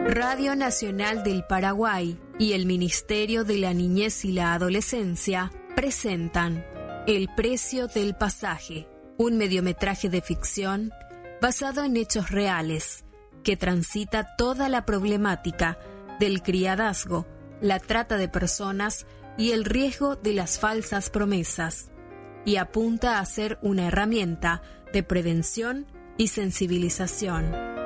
Radio Nacional del Paraguay y el Ministerio de la Niñez y la Adolescencia presentan El precio del pasaje, un mediometraje de ficción basado en hechos reales que transita toda la problemática del criadazgo, la trata de personas y el riesgo de las falsas promesas, y apunta a ser una herramienta de prevención y sensibilización.